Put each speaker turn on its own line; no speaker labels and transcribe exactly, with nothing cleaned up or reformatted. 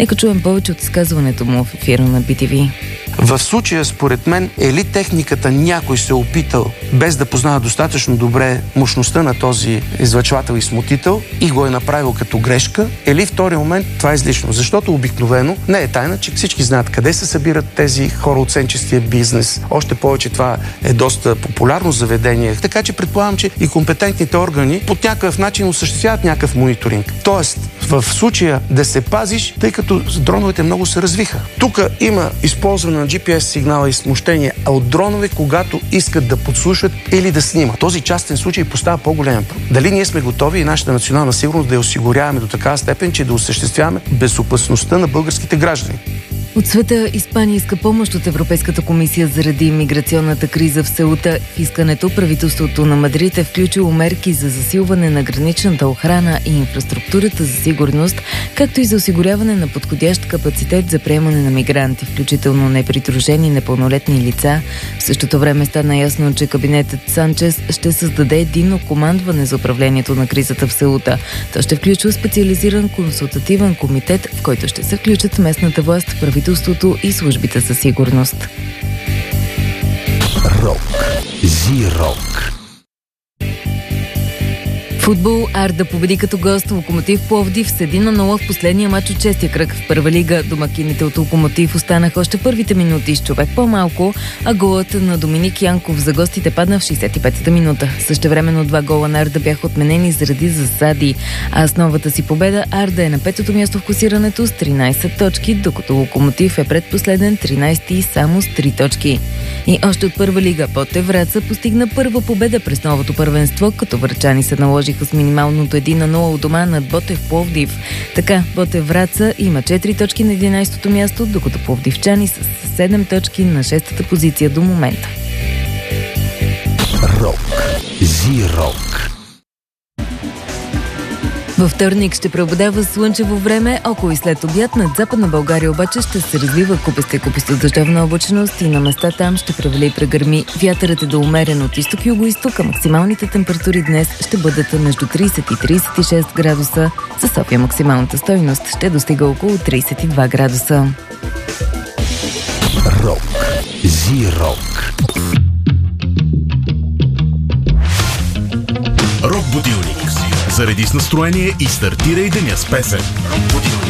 Нека чуем повече от изказването му в ефира на би ти ви.
В случая, според мен, е ли техниката някой се опитал, без да познава достатъчно добре мощността на този излъчвател и смутител и го е направил като грешка, или втори момент това е излишно. Защото обикновено не е тайна, че всички знаят къде се събират тези хора от сенчестия бизнес. Още повече това е доста популярно заведение. Така че предполагам, че и компетентните органи по някакъв начин осъществяват някакъв мониторинг. Тоест, в случая да се пазиш, тъй като дроновете много се развиха. Тук има използване на джи пи ес сигнала и смущение от дронове, когато искат да подслушват или да снимат. Този частен случай поставя по-голям проблем. Дали ние сме готови и нашата национална сигурност да я осигуряваме до такава степен, че да осъществяваме безопасността на българските граждани?
От света Испания иска помощ от Европейската комисия заради миграционната криза в Сеута. В искането правителството на Мадрид е включило мерки за засилване на граничната охрана и инфраструктурата за сигурност, както и за осигуряване на подходящ капацитет за приемане на мигранти, включително непридружени непълнолетни лица. В същото време стана ясно, че кабинетът Санчес ще създаде единно командване за управлението на кризата в Сеута. То ще включва специализиран консултативен комитет, в който ще се включат местната власт, правителството и службите за сигурност.
Рок. Зи-рок.
Футбол. Арда победи като гост Локомотив Пловдив с един на нула в последния мач от шестия кръг в първа лига. Домакините от Локомотив останаха още първите минути с човек по-малко, а голът на Доминик Янков за гостите падна в шейсет и пета минута. Същевременно два гола на Арда бяха отменени заради засади. А с новата си победа Арда е на петото място в класирането с тринайсет точки, докато Локомотив е предпоследен тринайсети и само с три точки. И още от първа лига Ботев Враца постигна първа победа през новото първенство, като врачани се наложиха с минималното един на нула от дома над Ботев Пловдив. Така, Ботев Враца има четири точки на единайсетото място, докато пловдивчани са с седем точки на шестата позиция до момента.
Рок. Зи-рок.
Във вторник ще преобладава слънчево време, около и след обяд. Над Западна България обаче ще се развива купеста и купеста дъждовна облачност и на места там ще превали и прегърми. Вятърът е до умерен от изток и югоизток, а максималните температури днес ще бъдат между трийсет и трийсет и шест градуса. За София максималната стойност ще достига около трийсет и два градуса.
Рок. Зи-рок. Рок будилник. Зареди с настроение и стартирай деня с песен.